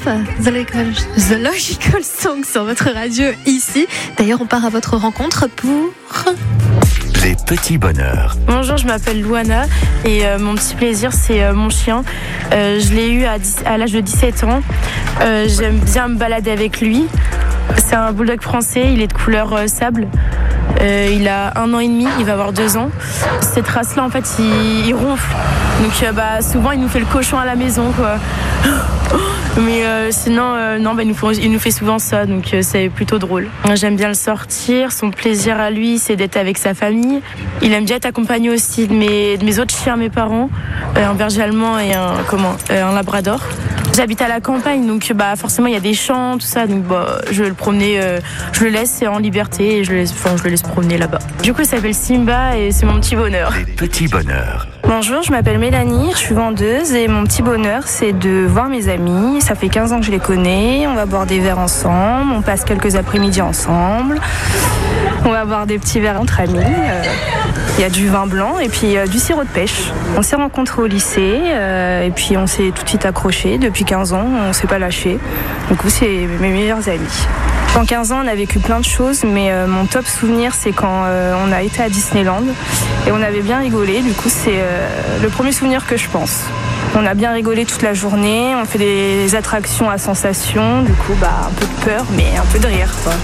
The Logical Song sur votre radio ici. D'ailleurs, on part à votre rencontre pour... Les petits bonheurs. Bonjour, je m'appelle Louana et mon petit plaisir, c'est mon chien. Je l'ai eu à l'âge de 17 ans. J'aime bien me balader avec lui. C'est un bulldog français, il est de couleur sable. Il a 1 an et demi, il va avoir 2 ans. Cette race-là, en fait, il ronfle. Donc souvent, il nous fait le cochon à la maison, quoi. Mais sinon, il nous fait souvent ça, donc c'est plutôt drôle. J'aime bien le sortir, son plaisir à lui, c'est d'être avec sa famille. Il aime bien être accompagné aussi de mes autres chiens, mes parents, un berger allemand et un labrador. J'habite à la campagne, donc forcément il y a des champs, tout ça, donc je vais le promener, je le laisse en liberté et je le laisse promener là-bas. Du coup, il s'appelle Simba et c'est mon petit bonheur. Les petits bonheurs. Bonjour, je m'appelle Mélanie, je suis vendeuse et mon petit bonheur, c'est de voir mes amis. Ça fait 15 ans que je les connais, on va boire des verres ensemble, on passe quelques après-midi ensemble, on va boire des petits verres entre amis. Il y a du vin blanc et puis du sirop de pêche. On s'est rencontrés au lycée et puis on s'est tout de suite accrochés. Depuis 15 ans, on ne s'est pas lâché. Du coup, c'est mes meilleurs amis. En 15 ans, on a vécu plein de choses, mais mon top souvenir, c'est quand on a été à Disneyland et on avait bien rigolé. Du coup, c'est le premier souvenir que je pense. On a bien rigolé toute la journée, on fait des attractions à sensations. Du coup, un peu de peur, mais un peu de rire, quoi.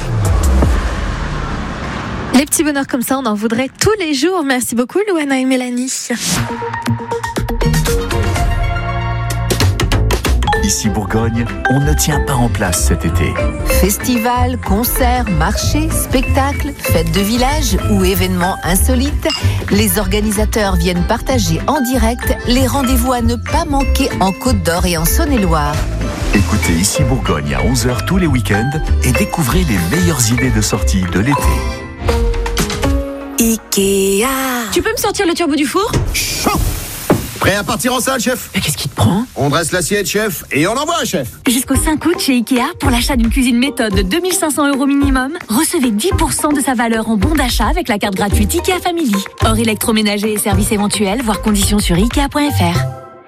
Les petits bonheurs comme ça, on en voudrait tous les jours. Merci beaucoup, Louana et Mélanie. Ici Bourgogne, on ne tient pas en place cet été. Festivals, concerts, marchés, spectacles, fêtes de village ou événements insolites, les organisateurs viennent partager en direct les rendez-vous à ne pas manquer en Côte d'Or et en Saône-et-Loire. Écoutez Ici Bourgogne à 11h tous les week-ends et découvrez les meilleures idées de sortie de l'été. Ikea. Tu peux me sortir le turbo du four ? Chaud. Prêt à partir en salle, chef ? Mais qu'est-ce qui te prend ? On dresse l'assiette, chef, et on envoie, chef. Jusqu'au 5 août chez Ikea, pour l'achat d'une cuisine méthode de 2 500 € minimum, recevez 10% de sa valeur en bon d'achat avec la carte gratuite Ikea Family. Hors électroménager et services éventuels, voir conditions sur Ikea.fr.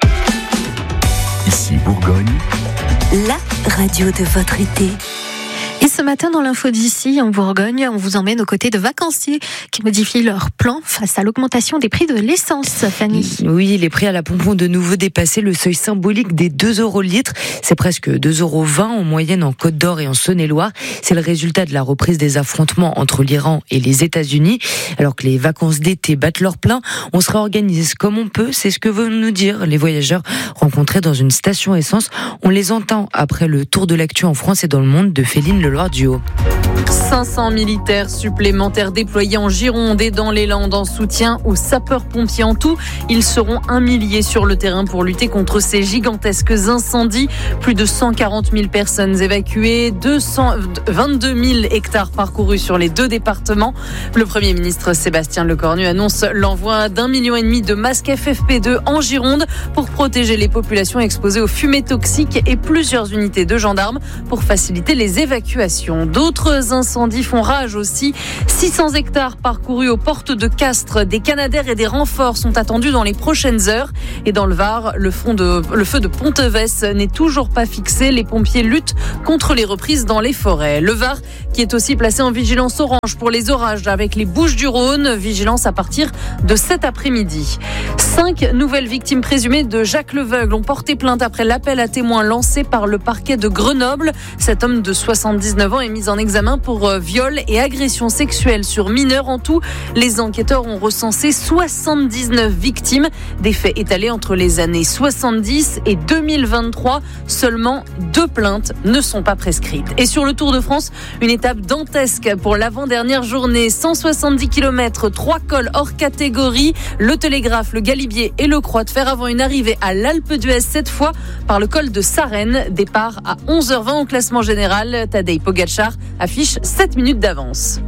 Ici Bourgogne, la radio de votre été. Et ce matin, dans l'info d'ici, en Bourgogne, on vous emmène aux côtés de vacanciers qui modifient leurs plans face à l'augmentation des prix de l'essence, Fanny. Oui, les prix à la pompe ont de nouveau dépassé le seuil symbolique des 2 € le litre. C'est presque 2,20 € en moyenne en Côte d'Or et en Saône-et-Loire. C'est le résultat de la reprise des affrontements entre l'Iran et les États-Unis. Alors que les vacances d'été battent leur plein, on se réorganise comme on peut. C'est ce que veulent nous dire les voyageurs rencontrés dans une station essence. On les entend après le tour de l'actu en France et dans le monde de Féline Leloir-Duhaut. 500 militaires supplémentaires déployés en Gironde et dans les Landes en soutien aux sapeurs-pompiers. En tout, ils seront 1 millier sur le terrain pour lutter contre ces gigantesques incendies. Plus de 140 000 personnes évacuées, 22 000 hectares parcourus sur les 2 départements. Le Premier ministre Sébastien Lecornu annonce l'envoi d'1,5 million de masques FFP2 en Gironde pour protéger les populations exposées aux fumées toxiques et plusieurs unités de gendarmes pour faciliter les évacuations. D'autres incendies font rage aussi. 600 hectares parcourus aux portes de Castres. Des Canadaires et des renforts sont attendus dans les prochaines heures. Et dans le Var, le feu de Ponteves n'est toujours pas fixé. Les pompiers luttent contre les reprises dans les forêts. Le Var qui est aussi placé en vigilance orange pour les orages avec les Bouches-du-Rhône. Vigilance à partir de cet après-midi. 5 nouvelles victimes présumées de Jacques Leveugle ont porté plainte après l'appel à témoins lancé par le parquet de Grenoble. Cet homme de 79 ans est mis en examen pour viol et agression sexuelle sur mineurs. En tout, les enquêteurs ont recensé 79 victimes. Des faits étalés entre les années 70 et 2023. Seulement 2 plaintes ne sont pas prescrites. Et sur le Tour de France, une étape dantesque pour l'avant-dernière journée. 170 km, 3 cols hors catégorie. Le Télégraphe, le Galibier et le Croix de Fer avant une arrivée à l'Alpe d'Huez, cette fois par le col de Sarenne. Départ à 11h20 au classement général. Tadej Pogačar affiche 7 minutes d'avance.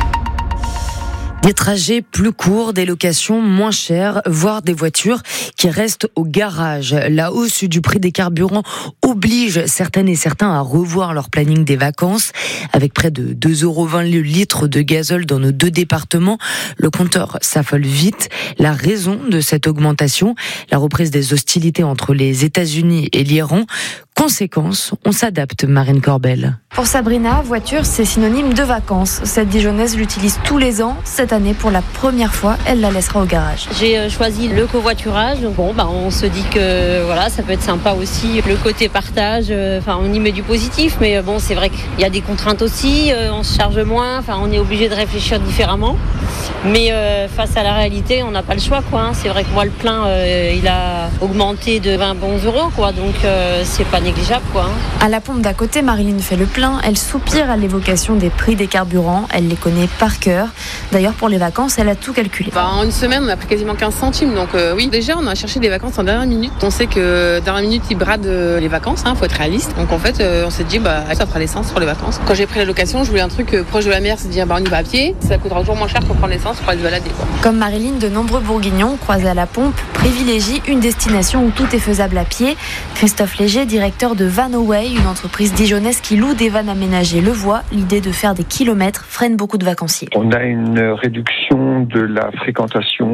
Des trajets plus courts, des locations moins chères, voire des voitures qui restent au garage. La hausse du prix des carburants oblige certaines et certains à revoir leur planning des vacances. Avec près de 2,20 € le litre de gazole dans nos 2 départements, le compteur s'affole vite. La raison de cette augmentation, la reprise des hostilités entre les États-Unis et l'Iran. Conséquence, on s'adapte, Marine Corbel. Pour Sabrina, voiture, c'est synonyme de vacances. Cette Dijonnaise l'utilise tous les ans. Cette année, pour la première fois, elle la laissera au garage. J'ai choisi le covoiturage. On se dit que voilà, ça peut être sympa aussi. Le côté partage, on y met du positif, mais c'est vrai qu'il y a des contraintes aussi. On se charge moins, on est obligé de réfléchir différemment. Mais face à la réalité, on n'a pas le choix, quoi. C'est vrai que moi, le plein, il a augmenté de 20 bons euros, quoi. Donc c'est pas négligeable, quoi. À la pompe d'à côté, Marilyn fait le plein. Elle soupire à l'évocation des prix des carburants. Elle les connaît par cœur. D'ailleurs, pour les vacances, elle a tout calculé. En une semaine, on a pris quasiment 15 centimes. Donc oui, déjà, on a cherché des vacances en dernière minute. On sait que dernière minute, ils bradent les vacances. Faut être réaliste. Donc en fait, on s'est dit, ça fera l'essence pour les vacances. Quand j'ai pris la location, je voulais un truc proche de la mer. C'est dire, on y va à pied. Ça coûtera toujours moins cher pour prendre l'essence pour aller se balader, quoi. Comme Marilyn, de nombreux Bourguignons croisés à la pompe privilégient une destination où tout est faisable à pied. Christophe Léger, directeur de Van Away, une entreprise dijonnaise qui loue des vannes aménagées, le voit. L'idée de faire des kilomètres freine beaucoup de vacanciers. On a une réduction de la fréquentation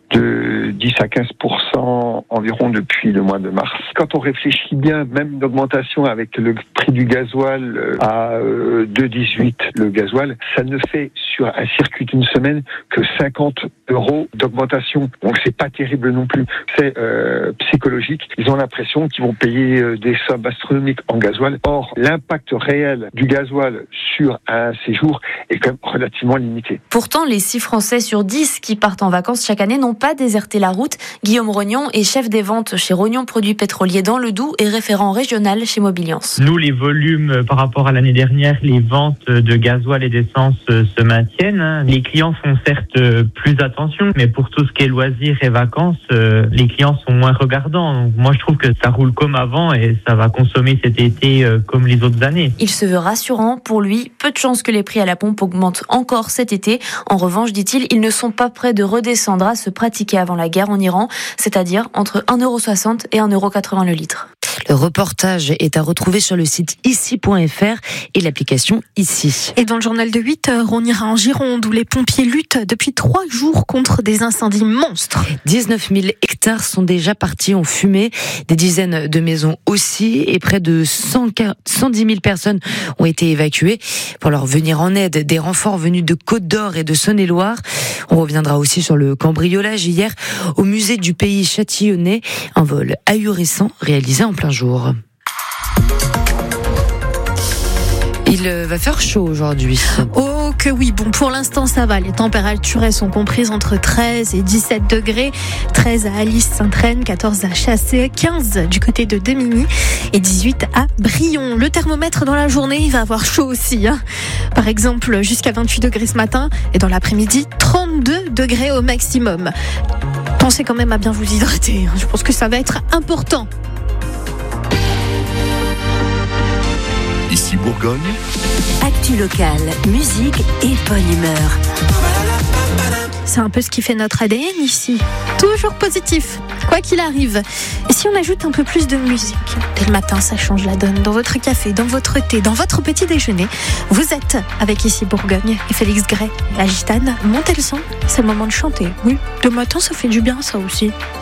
de 10 à 15% environ depuis le mois de mars. Quand on réfléchit bien, même une augmentation avec le prix du gasoil à 2,18 le gasoil, ça ne fait sur un circuit d'une semaine que 50 € d'augmentation. Donc c'est pas terrible non plus. C'est psychologique. Ils ont l'impression qu'ils vont payer des sommes astronomiques en gasoil. Or, l'impact réel du gasoil sur un séjour est quand même relativement limité. Pourtant, les 6 Français sur 10 qui partent en vacances chaque année n'ont pas déserté la route. Guillaume Rognon est chef des ventes chez Rognon Produits Pétroliers dans le Doubs et référent régional chez Mobiliance. Nous, les volumes par rapport à l'année dernière, les ventes de gasoil et d'essence se maintiennent. Les clients font certes plus attention, mais pour tout ce qui est loisirs et vacances, les clients sont moins regardants. Donc, moi, je trouve que ça roule comme avant et ça va consommer cet été comme les autres années. Il se veut rassurant. Pour lui, peu de chances que les prix à la pompe augmentent encore cet été. En revanche, dit-il, ils ne sont pas prêts de redescendre à se pratiquer avant la guerre en Iran, c'est-à-dire entre 1,60 € et 1,80 € le litre. Le reportage est à retrouver sur le site ici.fr et l'application Ici. Et dans le journal de 8 heures, on ira en Gironde où les pompiers luttent depuis 3 jours contre des incendies monstres. 19 000 hectares sont déjà partis en fumée, des dizaines de maisons aussi, et près de 110 000 personnes ont été évacuées. Pour leur venir en aide, des renforts venus de Côte-d'Or et de Saône-et-Loire. On reviendra aussi sur le cambriolage hier au musée du pays châtillonnais, un vol ahurissant réalisé en plein jour. Il va faire chaud aujourd'hui. Oh que oui, bon pour l'instant ça va, les températures elles sont comprises entre 13 et 17 degrés, 13 à Alice-Sainte-Reine, 14 à Chassé, 15 du côté de Demigny et 18 à Brion. Le thermomètre dans la journée, il va avoir chaud aussi. Par exemple, jusqu'à 28 degrés ce matin et dans l'après-midi, 32 degrés au maximum. Pensez quand même à bien vous hydrater, je pense que ça va être important. Ici Bourgogne. Actu locale, musique et bonne humeur. C'est un peu ce qui fait notre ADN ici. Toujours positif, quoi qu'il arrive. Et si on ajoute un peu plus de musique, dès le matin, ça change la donne. Dans votre café, dans votre thé, dans votre petit déjeuner, vous êtes avec Ici Bourgogne et Félix Gray. La gitane, montez le son, c'est le moment de chanter. Oui, le matin, ça fait du bien, ça aussi.